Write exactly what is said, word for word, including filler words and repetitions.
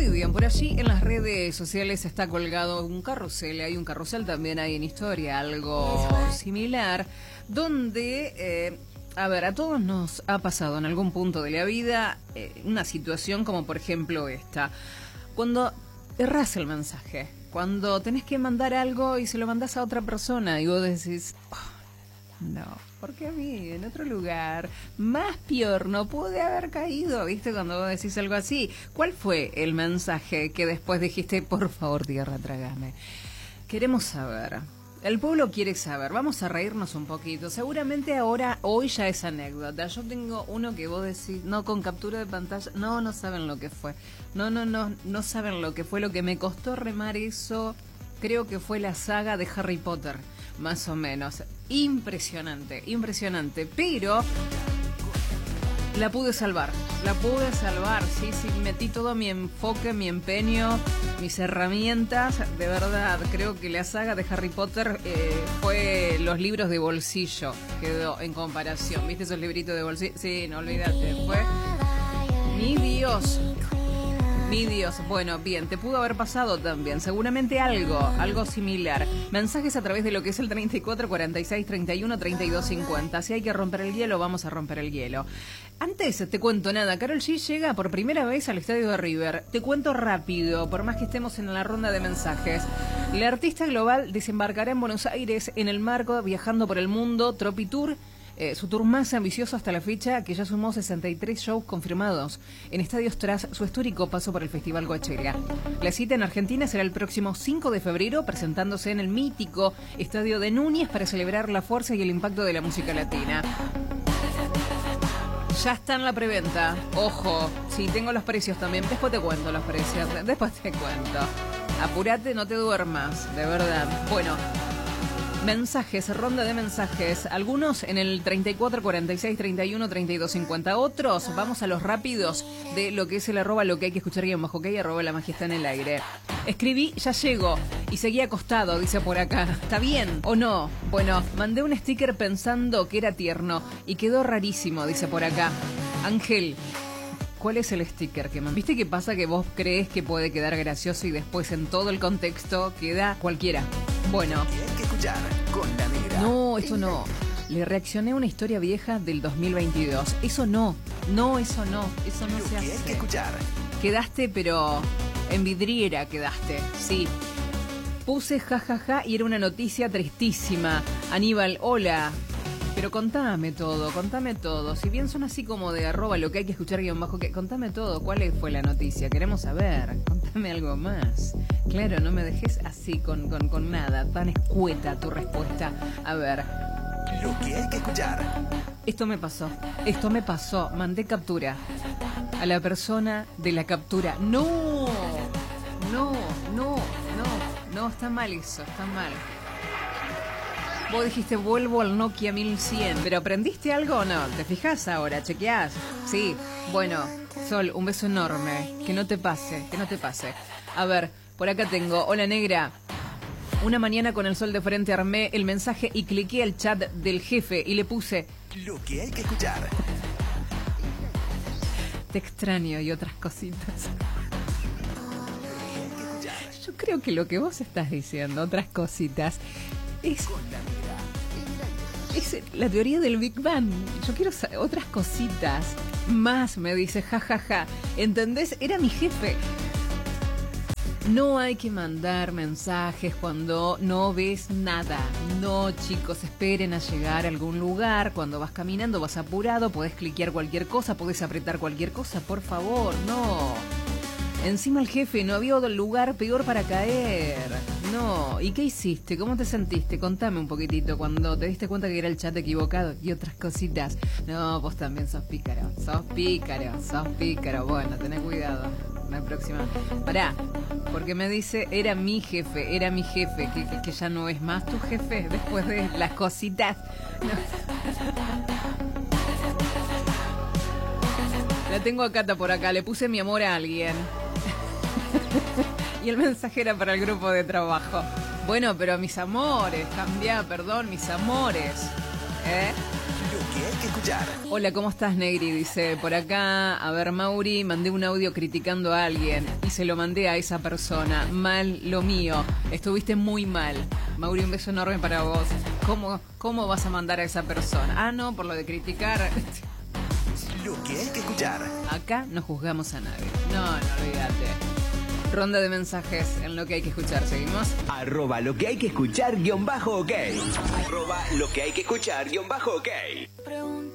Muy bien, por allí en las redes sociales está colgado un carrusel, hay un carrusel también ahí en Historia, algo similar, donde, eh, a ver, a todos nos ha pasado en algún punto de la vida eh, una situación como por ejemplo esta, cuando errás el mensaje, cuando tenés que mandar algo y se lo mandás a otra persona y vos decís, oh, no, porque a mí en otro lugar más peor no pude haber caído, ¿viste? Cuando vos decís algo así, ¿cuál fue el mensaje que después dijiste, por favor, tierra, trágame? Queremos saber. El pueblo quiere saber. Vamos a reírnos un poquito. Seguramente ahora, hoy ya es anécdota. Yo tengo uno que vos decís, no, con captura de pantalla. No, no saben lo que fue. No, no, no, no saben lo que fue. Lo que me costó remar eso, creo que fue la saga de Harry Potter, más o menos. Impresionante, impresionante. Pero la pude salvar. La pude salvar, sí, sí. Metí todo mi enfoque, mi empeño, mis herramientas. De verdad, creo que la saga de Harry Potter eh, fue los libros de bolsillo. Quedó en comparación. ¿Viste esos libritos de bolsillo? Sí, no olvídate. Fue mi Dios. Mi Dios. Bueno, bien, te pudo haber pasado también. Seguramente algo, algo similar. Mensajes a través de lo que es el treinta y cuatro, cuarenta y seis, treinta y uno, treinta y dos, cincuenta. Si hay que romper el hielo, vamos a romper el hielo. Antes, te cuento nada. Karol G llega por primera vez al estadio de River. Te cuento rápido, por más que estemos en la ronda de mensajes. La artista global desembarcará en Buenos Aires en el marco Viajando por el Mundo Tropi Tour. Eh, su tour más ambicioso hasta la fecha, que ya sumó sesenta y tres shows confirmados en estadios tras su histórico paso por el Festival Coachella. La cita en Argentina será el próximo cinco de febrero, presentándose en el mítico estadio de Núñez para celebrar la fuerza y el impacto de la música latina. Ya está en la preventa. Ojo, sí, tengo los precios también. Después te cuento los precios. Después te cuento. Apúrate, no te duermas, de verdad. Bueno, mensajes, ronda de mensajes. Algunos en el treinta y cuatro, cuarenta y seis, treinta y uno, treinta y dos, cincuenta. Otros, vamos a los rápidos de lo que es el arroba, lo que hay que escuchar guión bajo que arroba la magia está en el aire. Escribí, ya llego, y seguí acostado, dice por acá. ¿Está bien o no? Bueno, mandé un sticker pensando que era tierno y quedó rarísimo, dice por acá. Ángel, ¿cuál es el sticker que mandaste? ¿Viste qué pasa? Que vos crees que puede quedar gracioso y después en todo el contexto queda cualquiera. Bueno. Hay que escuchar con la negra. No, eso no. Le reaccioné a una historia vieja del dos mil veintidós. Eso no. No, eso no. Eso no se hace. Hay que escuchar. Quedaste, pero en vidriera quedaste. Sí. Puse jajaja ja, ja, y era una noticia tristísima. Aníbal, hola. Pero contame todo, contame todo. Si bien son así como de arroba lo que hay que escuchar guión bajo que, contame todo. ¿Cuál fue la noticia? Queremos saber. Contame algo más. Claro, no me dejes así con, con, con nada. Tan escueta tu respuesta. A ver. Lo que hay que escuchar. Esto me pasó. Esto me pasó. Mandé captura a la persona de la captura. No. No, no, no. No, está mal eso. Está mal. Vos dijiste, vuelvo al Nokia mil cien. ¿Pero aprendiste algo o no? ¿Te fijas ahora? ¿Chequeás? Sí. Bueno, Sol, un beso enorme. Que no te pase, que no te pase. A ver, por acá tengo. Hola, negra. Una mañana con el sol de frente armé el mensaje y cliqué al chat del jefe y le puse... Lo que hay que escuchar. Te extraño y otras cositas. Yo creo que lo que vos estás diciendo, otras cositas... Es, es la teoría del Big Bang. Yo quiero saber otras cositas. Más, me dice, jajaja. Ja, ja. ¿Entendés? Era mi jefe. No hay que mandar mensajes cuando no ves nada. No, chicos, esperen a llegar a algún lugar. Cuando vas caminando, vas apurado, podés cliquear cualquier cosa, podés apretar cualquier cosa. Por favor, no. Encima el jefe, no había otro lugar peor para caer. No, ¿y qué hiciste? ¿Cómo te sentiste? Contame un poquitito cuando te diste cuenta que era el chat equivocado y otras cositas. No, vos también sos pícaro, sos pícaro, sos pícaro. Bueno, tenés cuidado la próxima. Pará, porque me dice, era mi jefe, era mi jefe, que, que, que ya no es más tu jefe después de las cositas. No. La tengo a Cata por acá, le puse mi amor a alguien. Y el mensaje era para el grupo de trabajo. Bueno, pero mis amores, cambia, perdón, mis amores. ¿Eh? Lo que hay que que escuchar. Hola, ¿cómo estás, Negri? Dice por acá, a ver, Mauri, mandé un audio criticando a alguien y se lo mandé a esa persona. Mal lo mío. Estuviste muy mal. Mauri, un beso enorme para vos. ¿Cómo, cómo vas a mandar a esa persona? Ah, no, por lo de criticar. Lo que hay que escuchar. Acá no juzgamos a nadie. No, no, olvídate. Ronda de mensajes en lo que hay que escuchar. ¿Seguimos? Arroba lo que hay que escuchar guión bajo ok. Arroba lo que hay que escuchar guión bajo ok.